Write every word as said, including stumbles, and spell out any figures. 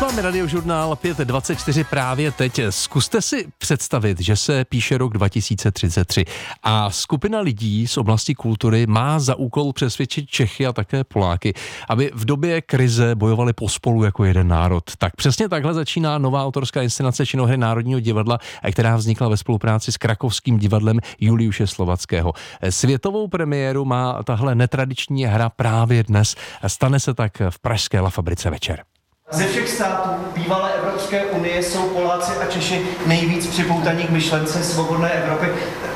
vámi Radiožurnál pět dvacet čtyři právě teď. Zkuste si představit, že se píše rok dva tisíce třicet tři a skupina lidí z oblasti kultury má za úkol přesvědčit Čechy a také Poláky, aby v době krize bojovali pospolu jako jeden národ. Tak přesně takhle začíná nová autorská inscenace činohry Národního divadla, která vznikla ve spolupráci s krakovským divadlem Juliuše Slovackého. Světovou premiéru má tahle netradiční hra právě dnes. Stane se tak v pražské La Fabrice večer. Ze všech států bývalé Evropské unie jsou Poláci a Češi nejvíc připoutaní k myšlence svobodné Evropy.